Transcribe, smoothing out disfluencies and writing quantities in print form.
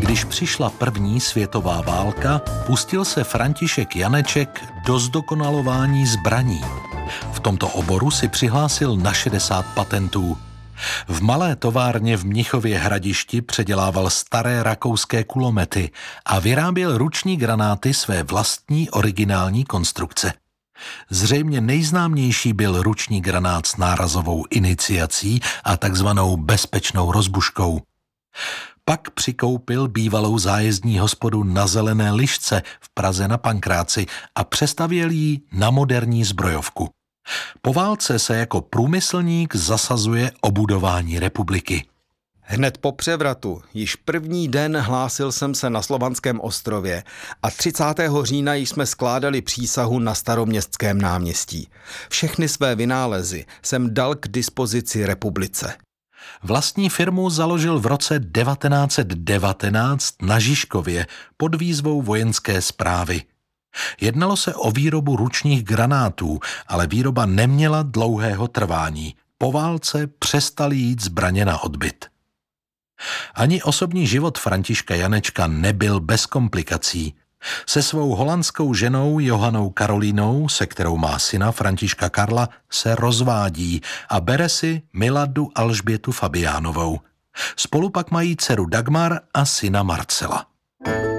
Když přišla první světová válka, pustil se František Janeček do zdokonalování zbraní. V tomto oboru si přihlásil na 60 patentů. V malé továrně v Mnichově Hradišti předělával staré rakouské kulomety a vyráběl ruční granáty své vlastní originální konstrukce. Zřejmě nejznámější byl ruční granát s nárazovou iniciací a takzvanou bezpečnou rozbuškou. Pak přikoupil bývalou zájezdní hospodu na Zelené Lišce v Praze na Pankráci a přestavěl ji na moderní zbrojovku. Po válce se jako průmyslník zasazuje o budování republiky. Hned po převratu, již první den hlásil jsem se na Slovanském ostrově a 30. října jsme skládali přísahu na Staroměstském náměstí. Všechny své vynálezy jsem dal k dispozici republice. Vlastní firmu založil v roce 1919 na Žižkově pod výzvou vojenské správy. Jednalo se o výrobu ručních granátů, ale výroba neměla dlouhého trvání. Po válce přestaly jít zbraně na odbyt. Ani osobní život Františka Janečka nebyl bez komplikací. Se svou holandskou ženou Johanou Karolínou, se kterou má syna Františka Karla, se rozvádí a bere si Miladu Alžbětu Fabiánovou. Spolu pak mají dceru Dagmar a syna Marcela.